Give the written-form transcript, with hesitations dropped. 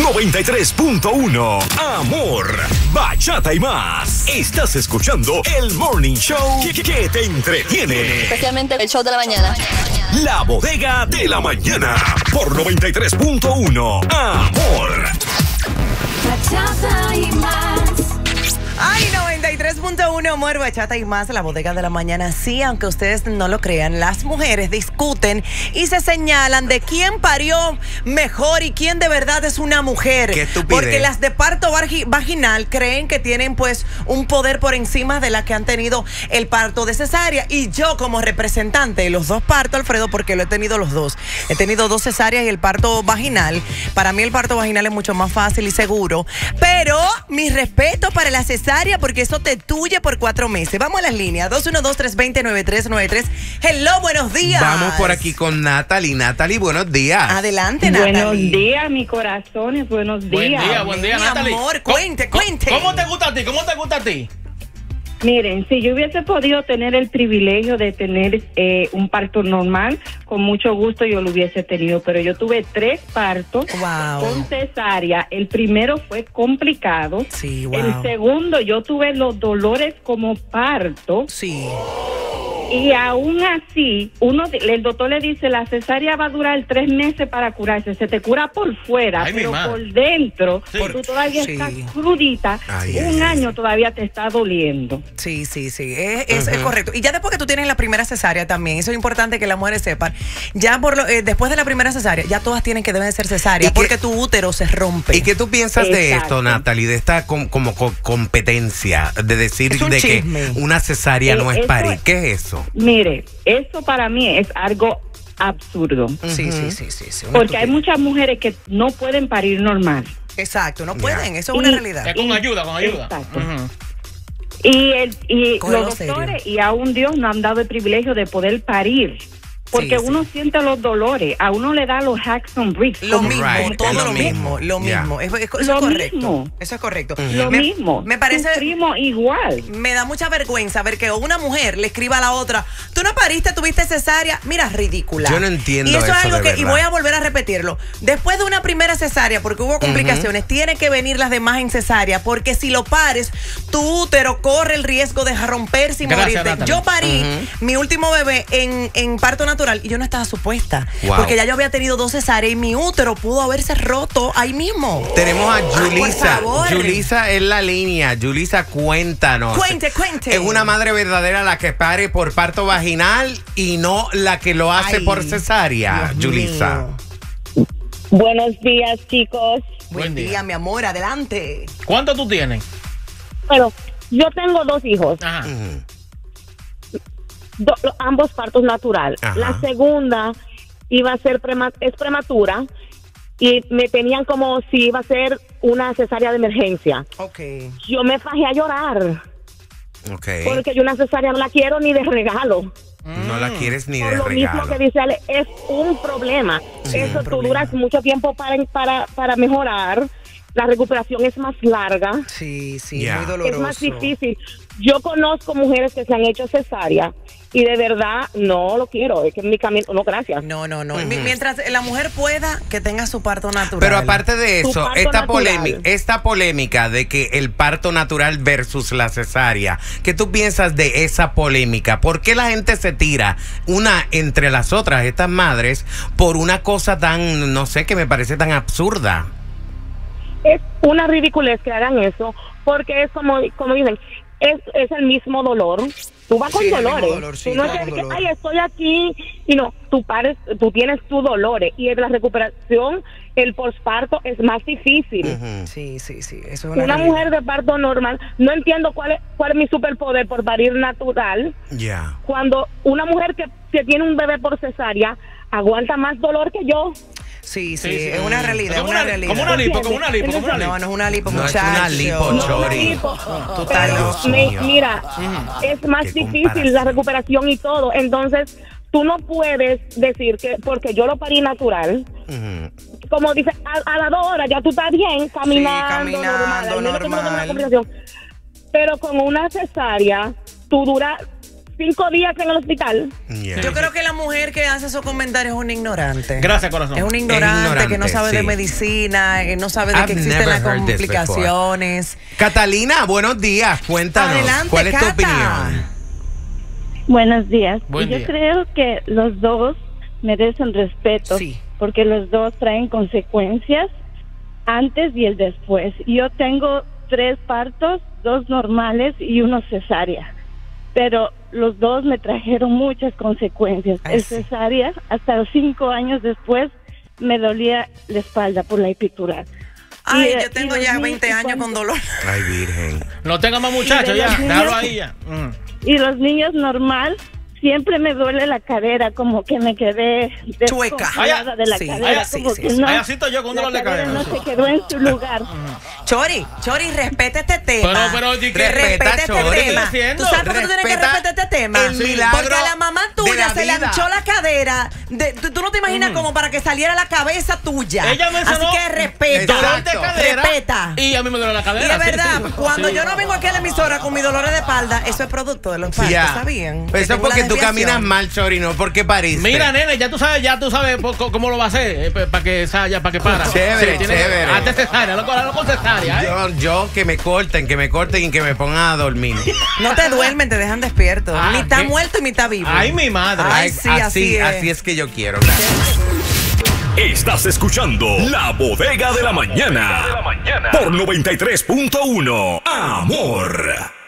93.1 Amor, bachata y más. Estás escuchando el Morning Show que te entretiene. Especialmente el show de la mañana. La Bodega de la Mañana por 93.1 Amor. Bachata y más. Ay, 93.1 Amor, bachata y más, la Bodega de la Mañana. Sí, aunque ustedes no lo crean, las mujeres discuten y se señalan de quién parió mejor y quién de verdad es una mujer. Qué estupidez. Porque las de parto vaginal creen que tienen pues un poder por encima de las que han tenido el parto de cesárea. Y yo como representante de los dos partos, Alfredo, porque lo he tenido los dos. He tenido 2 cesáreas y el parto vaginal. Para mí el parto vaginal es mucho más fácil y seguro. Pero mi respeto para la cesárea, porque eso te tuye por 4 meses. Vamos a las líneas. 212-320-9393. Hello, buenos días. Vamos por aquí con Natalie. Natalie, buenos días. Adelante, Natalie. Buenos días, mis corazones. Buenos días. Buen día, Mi Natalie. amor, cuente. ¿Cómo te gusta a ti? ¿Cómo te gusta a ti? Miren, si yo hubiese podido tener el privilegio de tener un parto normal, con mucho gusto yo lo hubiese tenido, pero yo tuve 3 partos con cesárea. El primero fue complicado. Sí, wow. El segundo yo tuve los dolores como parto. Sí. Y aún así, el doctor le dice, la cesárea va a durar 3 meses para curarse. Se te cura por fuera, Ay, pero mi madre. por dentro, Sí. tú todavía Sí. estás crudita. Un año todavía te está doliendo. Sí. Es correcto. Y ya después que tú tienes la primera cesárea también, eso es importante que las mujeres sepan. Ya después de la primera cesárea, ya todas deben ser cesáreas, porque tu útero se rompe. ¿Y qué tú piensas de Exacto. esto, Natalie? De esta competencia, de decir Es un de chisme. que una cesárea no es eso parir. es- ¿Qué es eso? Mire, eso para mí es algo absurdo. Sí. una Porque hay estupidez. muchas mujeres que no pueden parir normal. Exacto, no pueden, eso es una realidad. Es con ayuda. Exacto. Ujú. Y Cógelo los serio. doctores y aún Dios nos han dado el privilegio de poder parir. Porque Sí. uno siente los dolores, a uno le da los Jackson Bricks. Lo como- mismo, Right, todo es lo lo mismo, mismo. Eso es Lo correcto. mismo. Eso es correcto. Lo mismo. Me parece, Sufrimos igual. me da mucha vergüenza ver que una mujer le escriba a la otra, tú no pariste, tuviste cesárea, mira, ridícula. Yo no entiendo Y eso es eso algo de que, y verdad. voy a volver a repetirlo, después de una primera cesárea, porque hubo complicaciones, tienen que venir las demás en cesárea, porque si lo pares, tu útero corre el riesgo de romperse y Gracias, morirte. Natalie. Yo parí mi último bebé en parto natural y yo no estaba supuesta, Wow. porque ya yo había tenido 2 cesáreas y mi útero pudo haberse roto ahí mismo. Tenemos a Ay, por Yulisa. favor. Yulisa es la línea. Yulisa, cuéntanos. Cuente. Es una madre verdadera la que pare por parto vaginal y no la que lo hace Ay, por cesárea, Dios Yulisa. mío. Buenos días, chicos. Buen día, mi amor, adelante. ¿Cuánto tú tienes? Bueno, yo tengo 2 hijos, Ajá. ambos partos natural. Ajá. La segunda iba a ser es prematura y me tenían como si iba a ser una cesárea de emergencia. Ok. Yo me fajé a llorar Ok. porque yo una cesárea no la quiero ni de regalo. No la quieres ni Por de lo regalo. mismo que dice Ale, es un problema. Eso un tú problema. duras mucho tiempo para mejorar. La recuperación es más larga. Sí, Ya. muy doloroso. Es más difícil. Yo conozco mujeres que se han hecho cesárea y de verdad no lo quiero. Es que en mi camino, no, gracias. No. Mientras la mujer pueda, que tenga su parto natural. Pero aparte de Tu eso, parto esta natural. polémica de que el parto natural versus la cesárea, ¿qué tú piensas de esa polémica? ¿Por qué la gente se tira una entre las otras, estas madres, por una cosa tan, no sé, que me parece tan absurda? Es una ridiculez que hagan eso porque es como dicen, es el mismo dolor. Tú vas con Sí, el mismo dolores. dolor, sí, Tú no tú vas es con que, dolor. ay, estoy aquí. Y no, tú tienes tus dolores. Y en la recuperación, el posparto es más difícil. Sí, eso es Una realidad. mujer de parto normal, no entiendo cuál es mi superpoder por parir natural. Ya. Cuando una mujer que tiene un bebé por cesárea aguanta más dolor que yo. Sí, Sí, sí. es una realidad, Como es una una realidad. lipo, como una lipo. No es una lipo, No es muchacho. una lipo, No, Chori. lipo. Tú estás Pero loco. mío. mira, es más Qué difícil comparación. la recuperación y todo. Entonces, tú no puedes decir que porque yo lo parí natural, como dice, a las 2 horas ya tú estás bien, caminando, caminando, normal, al menos que no tengas una normal. complicación. Pero con una cesárea, tú duras 5 días en el hospital. Yeah. Yo creo que la mujer que hace esos comentarios es una ignorante. Gracias, corazón. Es una ignorante que no sabe de sí. medicina, que no sabe de que I've existen las never heard this complicaciones. Catalina, buenos días. Cuéntanos. Adelante, ¿Cuál es tu Cata. opinión? Buenos días. Buen Yo día. creo que los dos merecen respeto. Sí. Porque los dos traen consecuencias antes y el después. Yo tengo 3 partos, 2 normales y 1 cesárea. Pero los dos me trajeron muchas consecuencias. Ay, El sí. cesárea, hasta 5 años después, me dolía la espalda por la epidural. Ay, Y, yo tengo los ya niños, 20 años con dolor. Ay, virgen. No tenga más muchachos Y de ya. los niños- Déjalo ahí ya. Y los niños normal, siempre me duele la cadera, como que me quedé Chueca. descontrolada de la Sí. cadera. Ay, sí, como sí, que sí. no, Ay, así estoy yo con un la dolor de cadera cadera. no se quedó en su lugar. Chori, respeta este tema. Pero, ¿y qué? respeta este Chori. tema. Haciendo? ¿Tú sabes por qué tú tienes que Respeta respetar este tema? el milagro Porque a la mamá de tuya la se le vida. anchó la cadera. Tú no te imaginas como para que saliera la cabeza tuya. Ella mencionó Así que respeta. dolor de Exacto. cadera. Respeta. Y a mí me duele la Y cadera. es verdad, sí. cuando Sí. yo no vengo aquí a la emisora con mis dolores de espalda, eso es producto de los partos, Ya. ¿sabían? Eso Que es tengo porque una tú desviación. caminas mal, Chori, no porque pariste. Mira, nene, ya tú sabes cómo lo va a hacer para que para. Chévere, tiene chévere. Antes cesárea, no con cesárea, ¿eh? Yo que me corten y que me pongan a dormir. No te duermen, te dejan despierto. Ah, mitad ¿qué? muerto y mitad vivo. Ay, mi madre. Ay, sí, así es. Así es que yo quiero. Gracias. Estás escuchando La Bodega de la Mañana. Por 93.1 Amor.